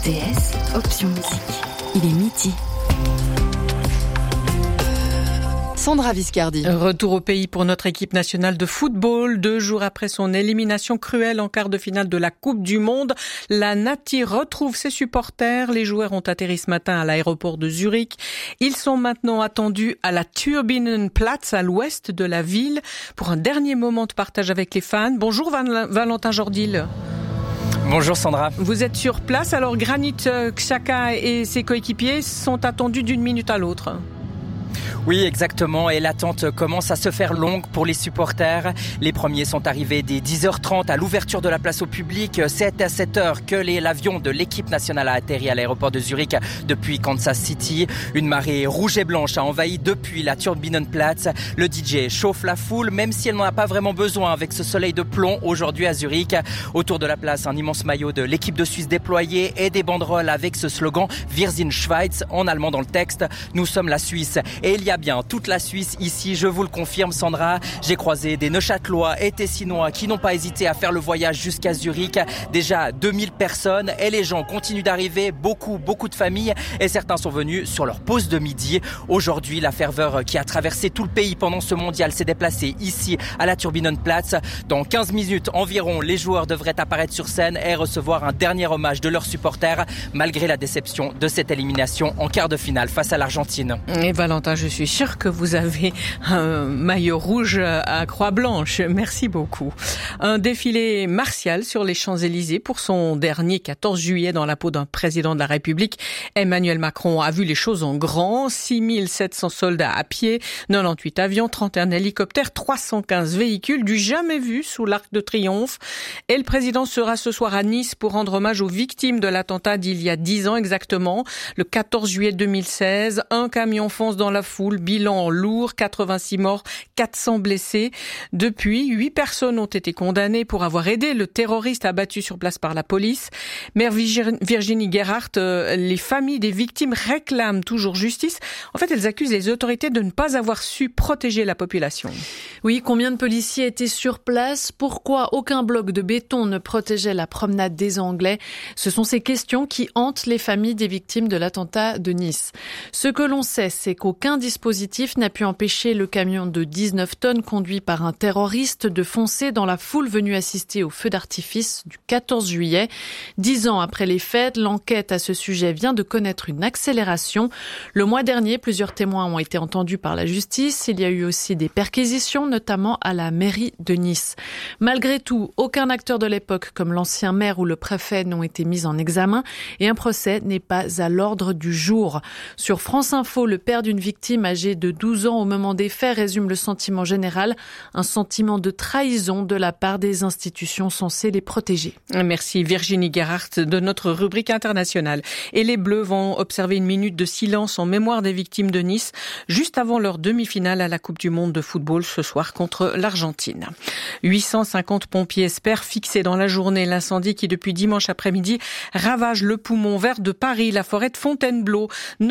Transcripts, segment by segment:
TS, option musique. Il est midi. Sandra Viscardi. Retour au pays pour notre équipe nationale de football. 2 jours après son élimination cruelle en quart de finale de la Coupe du Monde, la Nati retrouve ses supporters. Les joueurs ont atterri ce matin à l'aéroport de Zurich. Ils sont maintenant attendus à la Turbinenplatz à l'ouest de la ville pour un dernier moment de partage avec les fans. Bonjour Valentin Jordil. Bonjour Sandra. Vous êtes sur place, alors Granit Xhaka et ses coéquipiers sont attendus d'une minute à l'autre. Oui, exactement. Et l'attente commence à se faire longue pour les supporters. Les premiers sont arrivés dès 10h30 à l'ouverture de la place au public. C'est à 7h que l'avion de l'équipe nationale a atterri à l'aéroport de Zurich depuis Kansas City. Une marée rouge et blanche a envahi depuis la Turbinenplatz. Le DJ chauffe la foule, même si elle n'en a pas vraiment besoin avec ce soleil de plomb aujourd'hui à Zurich. Autour de la place, un immense maillot de l'équipe de Suisse déployé et des banderoles avec ce slogan « Wir sind Schweiz » en allemand dans le texte. Nous sommes la Suisse. Et il y a bien toute la Suisse ici, je vous le confirme Sandra. J'ai croisé des Neuchâtelois et Tessinois qui n'ont pas hésité à faire le voyage jusqu'à Zurich. Déjà 2000 personnes et les gens continuent d'arriver, beaucoup de familles et certains sont venus sur leur pause de midi. Aujourd'hui, la ferveur qui a traversé tout le pays pendant ce mondial s'est déplacée ici à la Turbinenplatz. Dans 15 minutes environ, les joueurs devraient apparaître sur scène et recevoir un dernier hommage de leurs supporters malgré la déception de cette élimination en quart de finale face à l'Argentine. Et Valentin, je suis sûre que vous avez un maillot rouge à croix blanche. Merci beaucoup. Un défilé martial sur les Champs-Élysées pour son dernier 14 juillet dans la peau d'un président de la République. Emmanuel Macron a vu les choses en grand. 6700 soldats à pied, 98 avions, 31 hélicoptères, 315 véhicules, du jamais vu sous l'Arc de Triomphe. Et le président sera ce soir à Nice pour rendre hommage aux victimes de l'attentat d'il y a 10 ans exactement, le 14 juillet 2016. Un camion fonce dans la foule, bilan lourd, 86 morts, 400 blessés. Depuis, 8 personnes ont été condamnées pour avoir aidé le terroriste abattu sur place par la police. Mère Virginie Gerhardt, les familles des victimes réclament toujours justice. En fait, elles accusent les autorités de ne pas avoir su protéger la population. Oui, combien de policiers étaient sur place? Pourquoi aucun bloc de béton ne protégeait la promenade des Anglais? Ce sont ces questions qui hantent les familles des victimes de l'attentat de Nice. Ce que l'on sait, c'est qu'aucun dispositif n'a pu empêcher le camion de 19 tonnes conduit par un terroriste de foncer dans la foule venue assister au feu d'artifice du 14 juillet. 10 ans après les faits, l'enquête à ce sujet vient de connaître une accélération. Le mois dernier, plusieurs témoins ont été entendus par la justice. Il y a eu aussi des perquisitions, notamment à la mairie de Nice. Malgré tout, aucun acteur de l'époque, comme l'ancien maire ou le préfet, n'ont été mis en examen et un procès n'est pas à l'ordre du jour. Sur France Info, le père d'une victime âgée de 12 ans au moment des faits résume le sentiment général, un sentiment de trahison de la part des institutions censées les protéger. Merci Virginie Gerhardt de notre rubrique internationale. Et les Bleus vont observer une minute de silence en mémoire des victimes de Nice, juste avant leur demi-finale à la Coupe du Monde de football ce soir contre l'Argentine. 850 pompiers espèrent fixer dans la journée l'incendie qui depuis dimanche après-midi ravage le poumon vert de Paris, la forêt de Fontainebleau.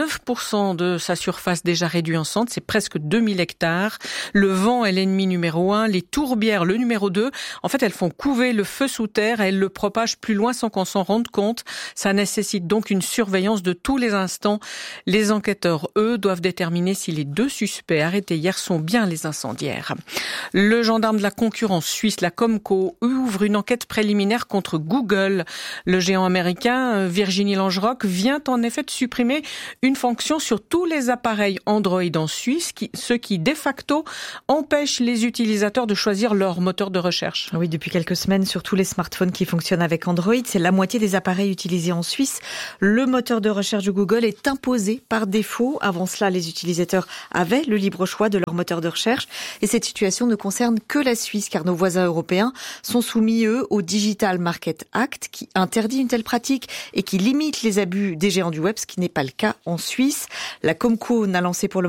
9% de sa surface déjà réduite en cendres, c'est presque 2000 hectares. Le vent est l'ennemi numéro 1, les tourbières le numéro 2. En fait, elles font couver le feu sous terre et elles le propagent plus loin sans qu'on s'en rende compte. Ça nécessite donc une surveillance de tous les instants. Les enquêteurs, eux, doivent déterminer si les 2 suspects arrêtés hier sont bien les incendiaires. Le gendarme de la concurrence suisse, la Comco, ouvre une enquête préliminaire contre Google. Le géant américain, Virginie Langerock, vient en effet de supprimer une fonction sur tous les appareils Android en Suisse, ce qui de facto empêche les utilisateurs de choisir leur moteur de recherche. Oui, depuis quelques semaines, sur tous les smartphones qui fonctionnent avec Android, c'est la moitié des appareils utilisés en Suisse. Le moteur de recherche de Google est imposé par défaut. Avant cela, les utilisateurs avaient le libre choix de leur moteur de recherche. Et cette situation ne concerne que la Suisse, car nos voisins européens sont soumis, eux, au Digital Market Act, qui interdit une telle pratique et qui limite les abus des géants du web, ce qui n'est pas le cas en Suisse. La Comco n'a lancé pour le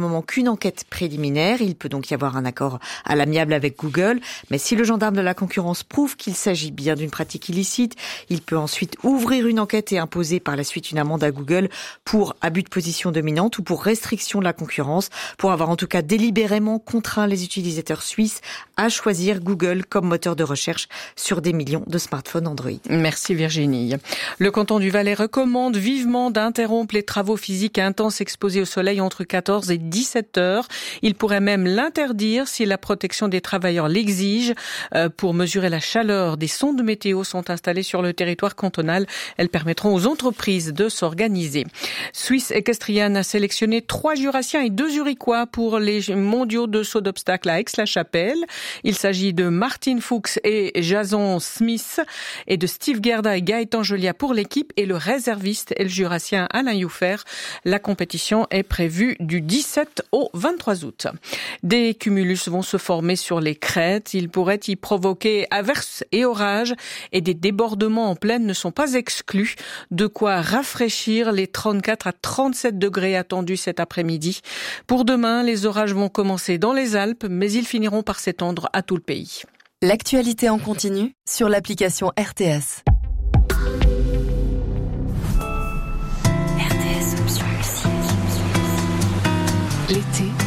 moment qu'une enquête préliminaire. Il peut donc y avoir un accord à l'amiable avec Google. Mais si le gendarme de la concurrence prouve qu'il s'agit bien d'une pratique illicite, il peut ensuite ouvrir une enquête et imposer par la suite une amende à Google pour abus de position dominante ou pour restriction de la concurrence, pour avoir en tout cas délibérément contraint les utilisateurs suisses à choisir Google comme moteur de recherche sur des millions de smartphones Android. Merci Virginie. Le canton du Valais recommande vivement d'interrompre les travaux physiques intenses exposés au soleil entre 14 et 17 heures. Il pourrait même l'interdire si la protection des travailleurs l'exige. Pour mesurer la chaleur, des sondes météo sont installées sur le territoire cantonal. Elles permettront aux entreprises de s'organiser. Swiss Equestrian a sélectionné 3 Jurassiens et 2 Zurichois pour les mondiaux de saut d'obstacles à Aix-la-Chapelle. Il s'agit de Martin Fuchs et Jason Smith et de Steve Gerda et Gaëtan Jolia pour l'équipe et le réserviste et le Jurassien Alain Youffer. La compétition est prévue du 17 au 23 août. Des cumulus vont se former sur les crêtes. Ils pourraient y provoquer averses et orages et des débordements en plaine ne sont pas exclus. De quoi rafraîchir les 34 à 37 degrés attendus cet après-midi. Pour demain, les orages vont commencer dans les Alpes, mais ils finiront par s'étendre à tout le pays. L'actualité en continu sur l'application RTS. RTS Option Musique. L'été